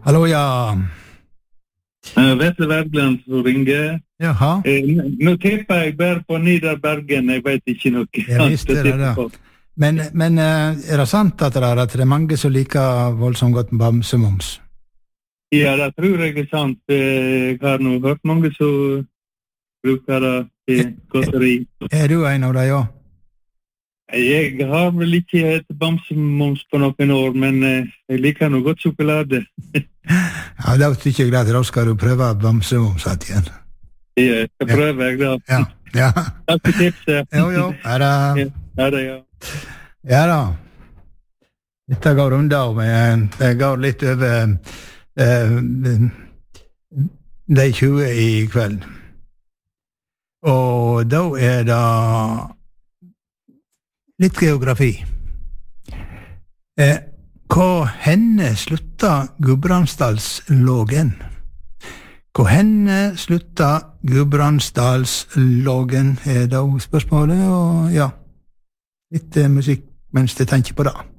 Hallo, ja. Vetle Wergeland som ringer. Jaha. Nå tipper jeg bare på Nidarbergen, jeg vet ikke noe. Jeg visste det da. Men er det sant at det er mange som liker voldsomt godt bamsemums? Ja, det tror jeg er sant. Jeg har nå hørt mange som bruker det til godteri. Er du en av dem, ja? Jeg har vel ikke hatt bamsemums på noen år, men jeg liker noe godt sjokolade. Ja, da tykker jeg greit. Da skal du prøve bamsemums igjen. Ja, jeg skal prøve, jeg da. Ja. Takk for tipset. Jo. Er det? Ja. Ja da. Dette går rundt av, men det går litt over de 20 i kveld. Og da er det litt geografi. Hva henne slutta Gudbrandsdalslågen? Hva henne slutta Gudbrandsdalslågen, er da spørsmålet, og ja, litt musikk mens jeg tenker på det.